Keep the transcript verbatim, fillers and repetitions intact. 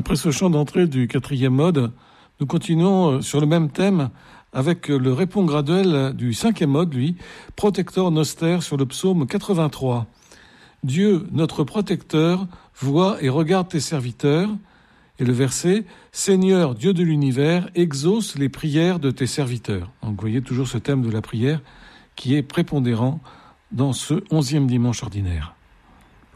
Après ce chant d'entrée du quatrième mode, nous continuons sur le même thème avec le répond graduel du cinquième mode, lui, Protector Noster sur le psaume quatre-vingt-trois. Dieu, notre protecteur, voit et regarde tes serviteurs. Et le verset, Seigneur, Dieu de l'univers, exauce les prières de tes serviteurs. Donc vous voyez toujours ce thème de la prière qui est prépondérant dans ce onzième dimanche ordinaire.